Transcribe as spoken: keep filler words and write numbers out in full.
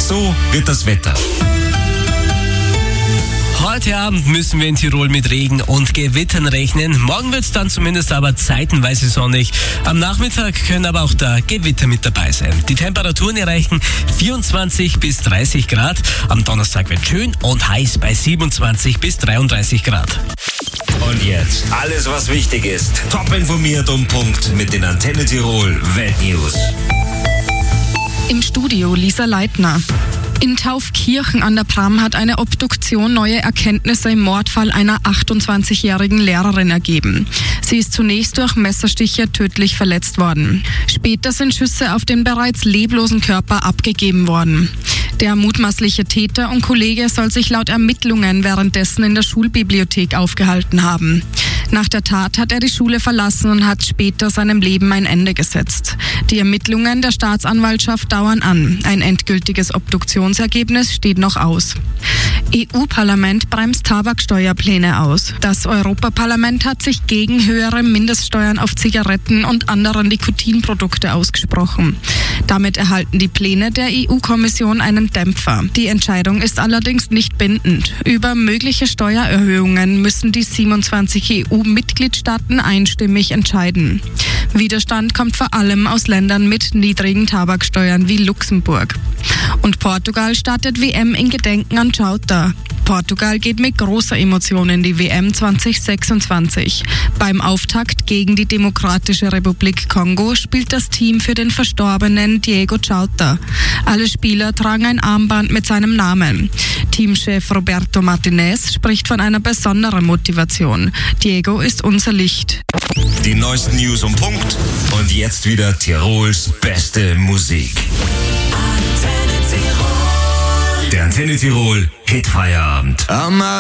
So wird das Wetter. Heute Abend müssen wir in Tirol mit Regen und Gewittern rechnen. Morgen wird es dann zumindest aber zeitenweise sonnig. Am Nachmittag können aber auch da Gewitter mit dabei sein. Die Temperaturen erreichen vierundzwanzig bis dreißig Grad. Am Donnerstag wird schön und heiß bei siebenundzwanzig bis dreiunddreißig Grad. Und jetzt alles, was wichtig ist. Top informiert um Punkt mit den Antenne Tirol Weltnews. Im Studio Lisa Leitner. In Taufkirchen an der Pram hat eine Obduktion neue Erkenntnisse im Mordfall einer achtundzwanzigjährigen Lehrerin ergeben. Sie ist zunächst durch Messerstiche tödlich verletzt worden. Später sind Schüsse auf den bereits leblosen Körper abgegeben worden. Der mutmaßliche Täter und Kollege soll sich laut Ermittlungen währenddessen in der Schulbibliothek aufgehalten haben. Nach der Tat hat er die Schule verlassen und hat später seinem Leben ein Ende gesetzt. Die Ermittlungen der Staatsanwaltschaft dauern an. Ein endgültiges Obduktionsergebnis steht noch aus. E U-Parlament bremst Tabaksteuerpläne aus. Das Europaparlament hat sich gegen höhere Mindeststeuern auf Zigaretten und andere Nikotinprodukte ausgesprochen. Damit erhalten die Pläne der E U-Kommission einen Dämpfer. Die Entscheidung ist allerdings nicht bindend. Über mögliche Steuererhöhungen müssen die siebenundzwanzig E U-Mitgliedstaaten einstimmig entscheiden. Widerstand kommt vor allem aus Ländern mit niedrigen Tabaksteuern wie Luxemburg. Und Portugal startet W M in Gedenken an Ceuta. Portugal geht mit großer Emotion in die W M zwanzig sechsundzwanzig. Beim Auftakt gegen die Demokratische Republik Kongo spielt das Team für den verstorbenen Diego Ceuta. Alle Spieler tragen ein Armband mit seinem Namen. Teamchef Roberto Martinez spricht von einer besonderen Motivation. Diego ist unser Licht. Die neuesten News um Punkt und jetzt wieder Tirols beste Musik. Der Antenne Tirol Hitfeierabend.